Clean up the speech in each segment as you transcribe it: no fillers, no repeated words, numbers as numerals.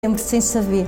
Sempre sem saber.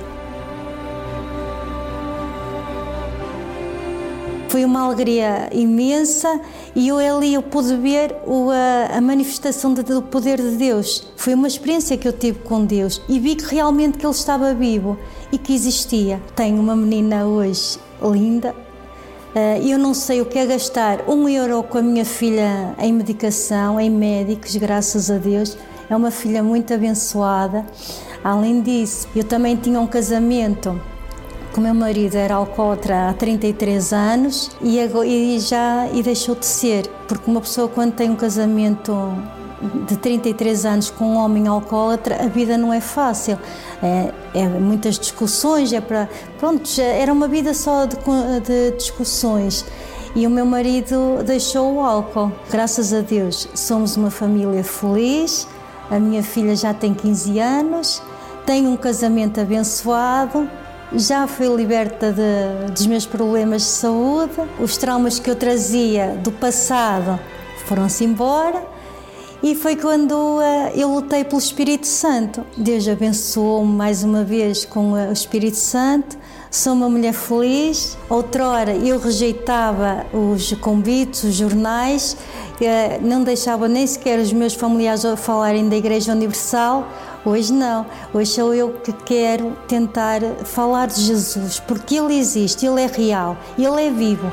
Foi uma alegria imensa e eu pude ver a manifestação do poder de Deus. Foi uma experiência que eu tive com Deus e vi que realmente que Ele estava vivo e que existia. Tenho uma menina hoje linda. Eu não sei o que é gastar €1 com a minha filha em medicação, em médicos, graças a Deus. É uma filha muito abençoada. Além disso, eu também tinha um casamento com o meu marido, era alcoólatra há 33 anos e deixou de ser, porque uma pessoa quando tem um casamento de 33 anos com um homem alcoólatra, a vida não é fácil, é muitas discussões, era uma vida só de discussões. E o meu marido deixou o álcool. Graças a Deus, somos uma família feliz, a minha filha já tem 15 anos, tenho um casamento abençoado, já fui liberta dos meus problemas de saúde, os traumas que eu trazia do passado foram-se embora e foi quando eu lutei pelo Espírito Santo. Deus abençoou-me mais uma vez com o Espírito Santo, sou uma mulher feliz. Outrora eu rejeitava os convites, os jornais, não deixava nem sequer os meus familiares falarem da Igreja Universal. Hoje não, hoje sou eu que quero tentar falar de Jesus, porque Ele existe, Ele é real, Ele é vivo.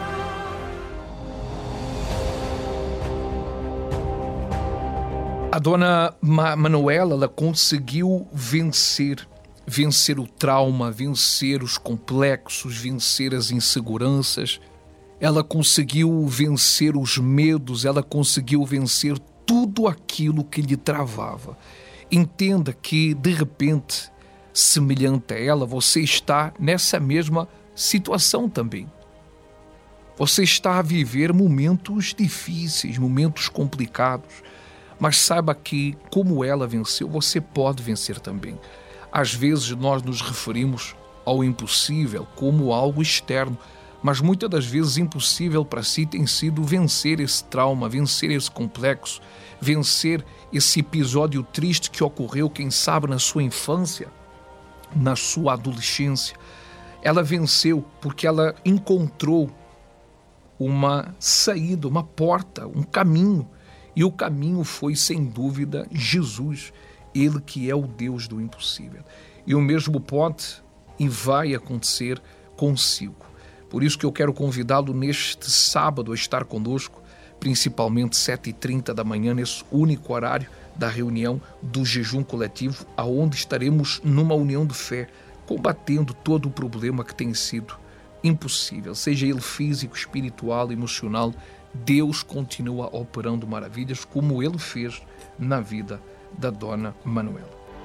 A dona Manuela, ela conseguiu vencer o trauma, vencer os complexos, vencer as inseguranças. Ela conseguiu vencer os medos, ela conseguiu vencer tudo aquilo que lhe travava. Entenda que, de repente, semelhante a ela, você está nessa mesma situação também. Você está a viver momentos difíceis, momentos complicados, mas saiba que, como ela venceu, você pode vencer também. Às vezes nós nos referimos ao impossível como algo externo, mas muitas das vezes impossível para si tem sido vencer esse trauma, vencer esse complexo, vencer esse episódio triste que ocorreu, quem sabe, na sua infância, na sua adolescência. Ela venceu porque ela encontrou uma saída, uma porta, um caminho. E o caminho foi, sem dúvida, Jesus, Ele que é o Deus do impossível. E o mesmo pode e vai acontecer consigo. Por isso que eu quero convidá-lo neste sábado a estar conosco, principalmente 7h30 da manhã, nesse único horário da reunião do jejum coletivo, aonde estaremos numa união de fé, combatendo todo o problema que tem sido impossível, seja ele físico, espiritual, emocional. Deus continua operando maravilhas, como Ele fez na vida da dona Manuela.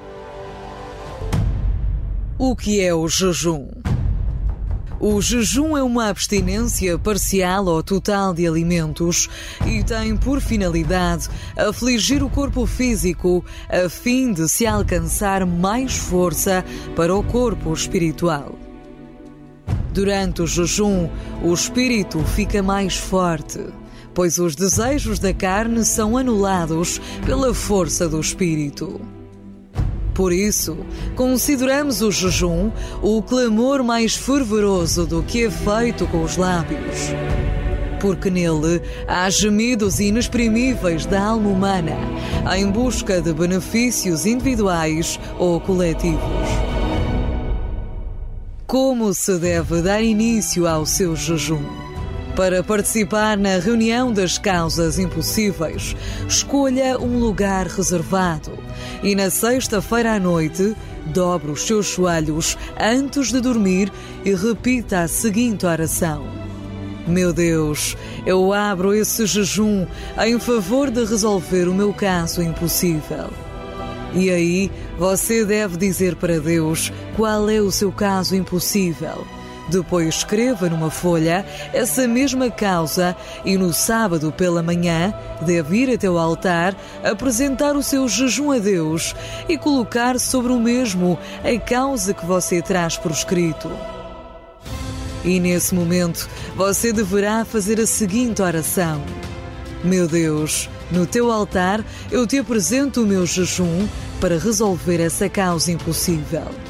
O que é o jejum? O jejum é uma abstinência parcial ou total de alimentos e tem por finalidade afligir o corpo físico a fim de se alcançar mais força para o corpo espiritual. Durante o jejum, o espírito fica mais forte, pois os desejos da carne são anulados pela força do espírito. Por isso, consideramos o jejum o clamor mais fervoroso do que é feito com os lábios, porque nele há gemidos inexprimíveis da alma humana em busca de benefícios individuais ou coletivos. Como se deve dar início ao seu jejum? Para participar na reunião das causas impossíveis, escolha um lugar reservado e na sexta-feira à noite, dobre os seus joelhos antes de dormir e repita a seguinte oração: Meu Deus, eu abro esse jejum em favor de resolver o meu caso impossível. E aí, você deve dizer para Deus qual é o seu caso impossível. Depois escreva numa folha essa mesma causa e no sábado pela manhã deve ir até o altar, apresentar o seu jejum a Deus e colocar sobre o mesmo a causa que você traz por escrito. E nesse momento você deverá fazer a seguinte oração: Meu Deus, no teu altar eu te apresento o meu jejum para resolver essa causa impossível.